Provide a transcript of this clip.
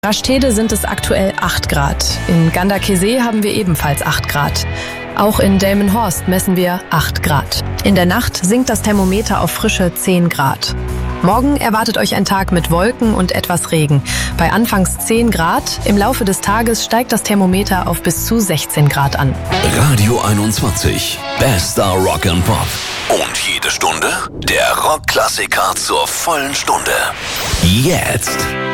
Rastede sind es aktuell 8 Grad. In Ganderkesee haben wir ebenfalls 8 Grad. Auch in Delmenhorst messen wir 8 Grad. In der Nacht sinkt das Thermometer auf frische 10 Grad. Morgen erwartet euch ein Tag mit Wolken und etwas Regen. Bei anfangs 10 Grad, im Laufe des Tages steigt das Thermometer auf bis zu 16 Grad an. Radio 21, bester Rock and Pop. Und jede Stunde der Rockklassiker zur vollen Stunde. Jetzt.